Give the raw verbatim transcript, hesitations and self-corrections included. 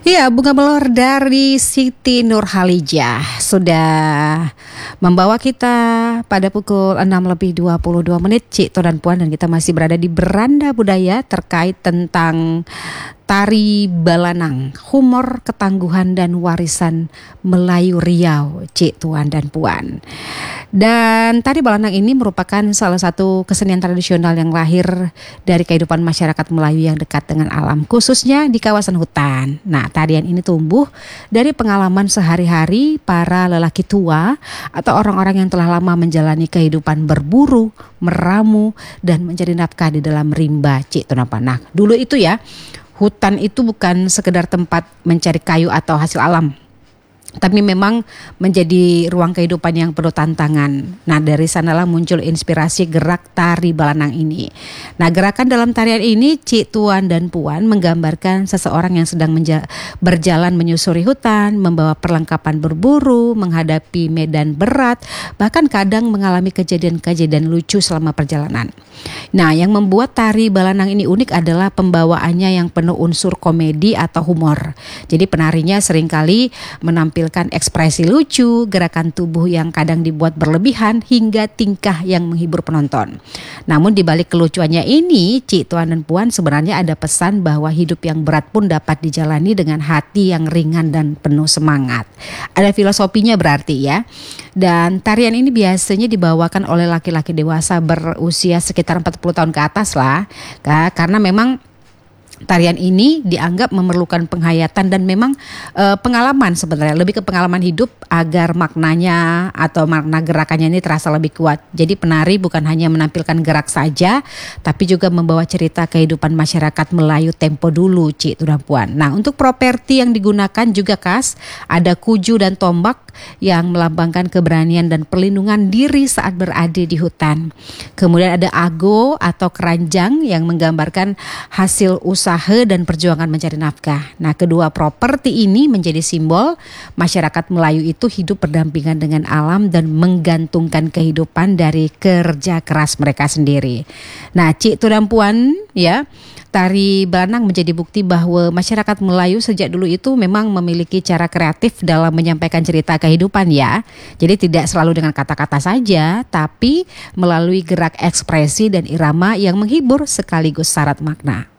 Ya, Bunga Melor dari Siti Nurhalijah sudah membawa kita pada pukul enam lebih dua puluh dua menit, Cik To dan Puan, dan kita masih berada di Beranda Budaya terkait tentang tari Balanang, humor, ketangguhan dan warisan Melayu Riau, Cik Tuan dan Puan. Dan tari Balanang ini merupakan salah satu kesenian tradisional yang lahir dari kehidupan masyarakat Melayu yang dekat dengan alam, khususnya di kawasan hutan. Nah, tarian ini tumbuh dari pengalaman sehari-hari para lelaki tua atau orang-orang yang telah lama menjalani kehidupan berburu, meramu, dan mencari nafkah di dalam rimba, Cik Tuan dan Puan. Nah, dulu itu ya, hutan itu bukan sekedar tempat mencari kayu atau hasil alam, tapi memang menjadi ruang kehidupan yang penuh tantangan. Nah, dari sanalah muncul inspirasi gerak tari Balanang ini. Nah, gerakan dalam tarian ini, Cik Tuan dan Puan, menggambarkan seseorang yang sedang menja- berjalan menyusuri hutan, membawa perlengkapan berburu, menghadapi medan berat, bahkan kadang mengalami kejadian-kejadian lucu selama perjalanan. Nah, yang membuat tari Balanang ini unik adalah pembawaannya yang penuh unsur komedi atau humor. Jadi penarinya seringkali menampilkan ekspresi lucu, gerakan tubuh yang kadang dibuat berlebihan, hingga tingkah yang menghibur penonton. Namun di balik kelucuannya ini, Cik Tuan dan Puan, sebenarnya ada pesan bahwa hidup yang berat pun dapat dijalani dengan hati yang ringan dan penuh semangat. Ada filosofinya berarti ya. Dan tarian ini biasanya dibawakan oleh laki-laki dewasa berusia sekitar empat puluh tahun ke atas lah, karena memang tarian ini dianggap memerlukan penghayatan dan memang e, pengalaman, sebenarnya lebih ke pengalaman hidup agar maknanya atau makna gerakannya ini terasa lebih kuat. Jadi penari bukan hanya menampilkan gerak saja, tapi juga membawa cerita kehidupan masyarakat Melayu tempo dulu, Cik Tuan dan Puan. Nah, untuk properti yang digunakan juga khas, ada kuju dan tombak yang melambangkan keberanian dan perlindungan diri saat berada di hutan. Kemudian ada ago atau keranjang yang menggambarkan hasil usaha dan perjuangan mencari nafkah. Nah, kedua properti ini menjadi simbol masyarakat Melayu itu hidup berdampingan dengan alam dan menggantungkan kehidupan dari kerja keras mereka sendiri. Nah, Cik To dan Puan ya, tari Balanang menjadi bukti bahwa masyarakat Melayu sejak dulu itu memang memiliki cara kreatif dalam menyampaikan cerita kehidupan ya. Jadi tidak selalu dengan kata-kata saja, tapi melalui gerak ekspresi dan irama yang menghibur sekaligus syarat makna.